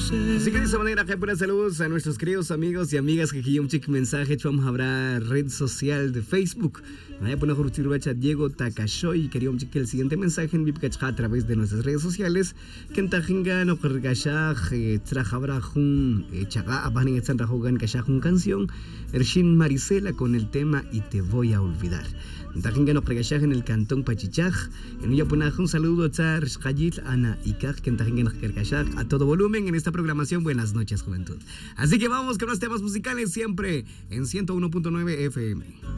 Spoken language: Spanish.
Así que de esa manera, que buenas saludos a nuestros queridos amigos y amigas que aquí un chic mensaje, vamos a hablar red social de Facebook. Vaya a poner Diego Takashoy, quería un chic el siguiente mensaje en Vipkachha a través de nuestras redes sociales. Kentajinga no Kergashaj, Trajabrajun, Chaga, Abanin Etzanrajogan Kashajun canción, Ershin Marisela con el tema Y te voy a olvidar. Tajinga no Kergashaj en el cantón Pachichaj, en Uyapunaj un saludo a Tzar, Shkayit, Ana y Kaj, Kentajinga no Kergashaj a todo volumen en esta programación. Buenas noches, juventud. Así que vamos con los temas musicales siempre en 101.9 FM.